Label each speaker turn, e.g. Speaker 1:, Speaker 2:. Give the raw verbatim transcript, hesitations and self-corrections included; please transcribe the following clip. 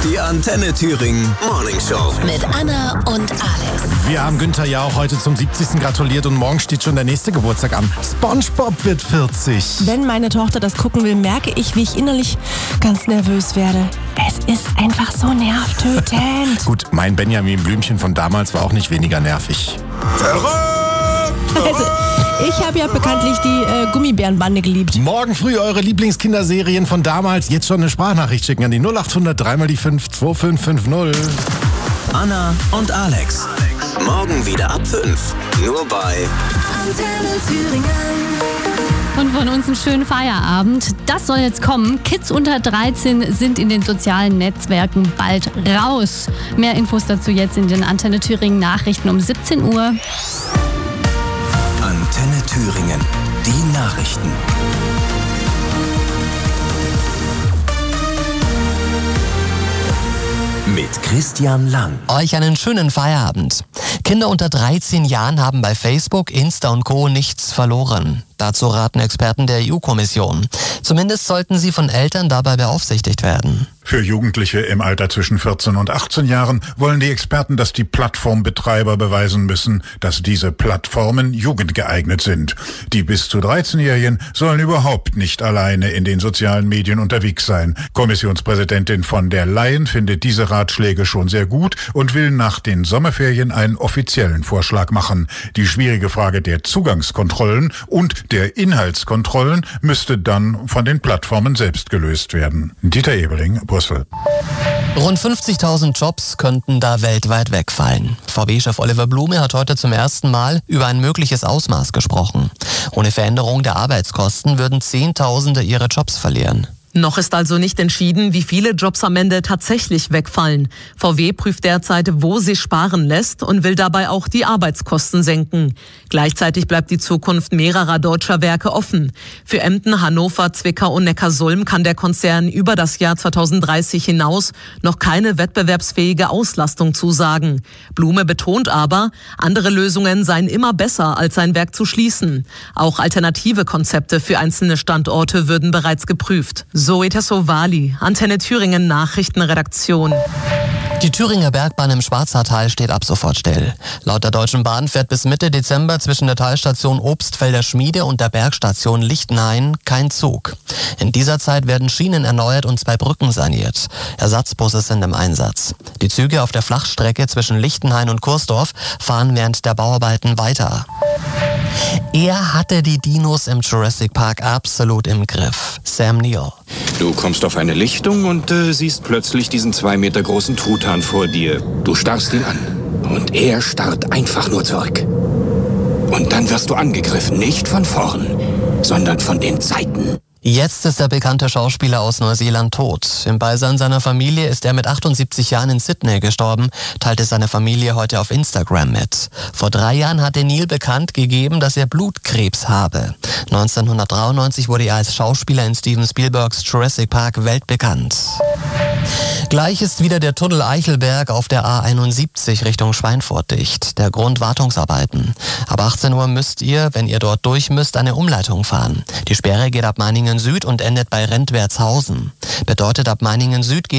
Speaker 1: Die Antenne Thüringen Morning Show.
Speaker 2: Mit Anna und Alex.
Speaker 3: Wir haben Günther ja auch heute zum siebzigsten gratuliert und morgen steht schon der nächste Geburtstag an. SpongeBob wird vierzig.
Speaker 4: Wenn meine Tochter das gucken will, merke ich, wie ich innerlich ganz nervös werde. Es ist einfach so nervtötend.
Speaker 3: Gut, mein Benjamin Blümchen von damals war auch nicht weniger nervig.
Speaker 4: Also, ich habe ja bekanntlich die äh, Gummibärenbande geliebt.
Speaker 3: Morgen früh eure Lieblingskinderserien von damals. Jetzt schon eine Sprachnachricht schicken an die null acht hundert dreimal die fünf zwei fünf fünf null.
Speaker 1: Anna und Alex. Morgen wieder ab fünf. Nur bei
Speaker 2: Antenne Thüringen.
Speaker 5: Und von uns einen schönen Feierabend. Das soll jetzt kommen. Kids unter dreizehn sind in den sozialen Netzwerken bald raus. Mehr Infos dazu jetzt in den Antenne Thüringen Nachrichten um siebzehn Uhr.
Speaker 1: Antenne Thüringen. Die Nachrichten. Mit Christian Lang.
Speaker 6: Euch einen schönen Feierabend. Kinder unter dreizehn Jahren haben bei Facebook, Insta und Co. nichts verloren. Dazu raten Experten der E U-Kommission. Zumindest sollten sie von Eltern dabei beaufsichtigt werden.
Speaker 7: Für Jugendliche im Alter zwischen vierzehn und achtzehn Jahren wollen die Experten, dass die Plattformbetreiber beweisen müssen, dass diese Plattformen jugendgeeignet sind. Die bis zu dreizehnjährigen sollen überhaupt nicht alleine in den sozialen Medien unterwegs sein. Kommissionspräsidentin von der Leyen findet diese Ratschläge schon sehr gut und will nach den Sommerferien einen offiziellen Vorschlag machen. Die schwierige Frage der Zugangskontrollen und der Inhaltskontrollen müsste dann von den Plattformen selbst gelöst werden. Dieter Ebeling, Brüssel.
Speaker 6: Rund fünfzigtausend Jobs könnten da weltweit wegfallen. V W-Chef Oliver Blume hat heute zum ersten Mal über ein mögliches Ausmaß gesprochen. Ohne Veränderung der Arbeitskosten würden Zehntausende ihre Jobs verlieren.
Speaker 8: Noch ist also nicht entschieden, wie viele Jobs am Ende tatsächlich wegfallen. V W prüft derzeit, wo sich sparen lässt und will dabei auch die Arbeitskosten senken. Gleichzeitig bleibt die Zukunft mehrerer deutscher Werke offen. Für Emden, Hannover, Zwickau und Neckarsulm kann der Konzern über das Jahr zweitausenddreißig hinaus noch keine wettbewerbsfähige Auslastung zusagen. Blume betont aber, andere Lösungen seien immer besser, als ein Werk zu schließen. Auch alternative Konzepte für einzelne Standorte würden bereits geprüft. Zoe Tassovali, Antenne Thüringen Nachrichtenredaktion.
Speaker 6: Die Thüringer Bergbahn im Schwarzertal steht ab sofort still. Laut der Deutschen Bahn fährt bis Mitte Dezember zwischen der Teilstation Obstfelder Schmiede und der Bergstation Lichtenhain kein Zug. In dieser Zeit werden Schienen erneuert und zwei Brücken saniert. Ersatzbusse sind im Einsatz. Die Züge auf der Flachstrecke zwischen Lichtenhain und Kursdorf fahren während der Bauarbeiten weiter. Er hatte die Dinos im Jurassic Park absolut im Griff. Sam Neill.
Speaker 9: Du kommst auf eine Lichtung und äh, siehst plötzlich diesen zwei Meter großen Truthahn vor dir. Du starrst ihn an und er starrt einfach nur zurück. Und dann wirst du angegriffen, nicht von vorn, sondern von den Seiten.
Speaker 6: Jetzt ist der bekannte Schauspieler aus Neuseeland tot. Im Beisein seiner Familie ist er mit achtundsiebzig Jahren in Sydney gestorben, teilte seine Familie heute auf Instagram mit. Vor drei Jahren hatte Neil bekannt gegeben, dass er Blutkrebs habe. neunzehnhundertdreiundneunzig wurde er als Schauspieler in Steven Spielbergs Jurassic Park weltbekannt. Gleich ist wieder der Tunnel Eichelberg auf der A einundsiebzig Richtung Schweinfurt dicht. Der Grund Wartungsarbeiten. Ab achtzehn Uhr müsst ihr, wenn ihr dort durch müsst, eine Umleitung fahren. Die Sperre geht ab Meiningen Süd und endet bei Rentwertshausen. Bedeutet, ab Meiningen Süd geht